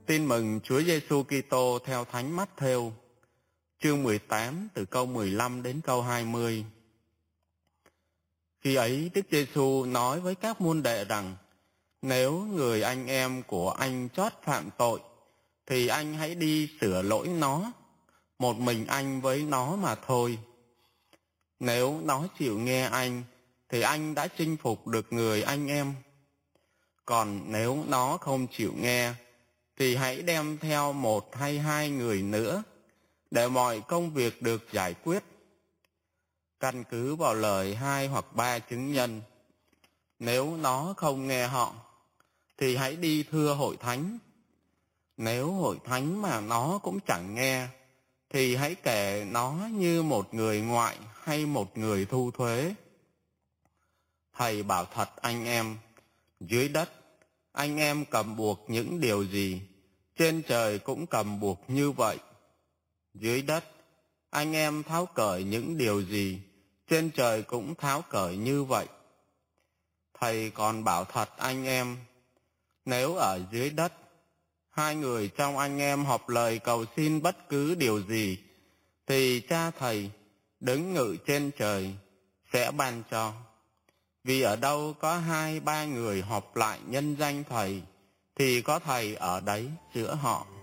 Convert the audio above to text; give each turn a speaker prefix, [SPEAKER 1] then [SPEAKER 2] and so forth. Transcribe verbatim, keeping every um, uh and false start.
[SPEAKER 1] Tin mừng Chúa Giêsu Kitô theo Thánh Mát-thêu, chương mười tám từ câu mười lăm đến câu hai mươi. Khi ấy Đức Giêsu nói với các môn đệ rằng: nếu người anh em của anh chót phạm tội, thì anh hãy đi sửa lỗi nó, một mình anh với nó mà thôi. Nếu nó chịu nghe anh, thì anh đã chinh phục được người anh em. Còn nếu nó không chịu nghe, thì hãy đem theo một hay hai người nữa, để mọi công việc được giải quyết. Căn cứ vào lời hai hoặc ba chứng nhân. Nếu nó không nghe họ, thì hãy đi thưa hội thánh. Nếu hội thánh mà nó cũng chẳng nghe, thì hãy kể nó như một người ngoại hay một người thu thuế. Thầy bảo thật anh em, dưới đất anh em cầm buộc những điều gì, trên trời cũng cầm buộc như vậy. Dưới đất anh em tháo cởi những điều gì, trên trời cũng tháo cởi như vậy. Thầy còn bảo thật anh em, nếu ở dưới đất hai người trong anh em họp lời cầu xin bất cứ điều gì, thì Cha Thầy đứng ngự trên trời sẽ ban cho. Vì ở đâu có hai ba người họp lại nhân danh Thầy, thì có Thầy ở đấy giữa họ.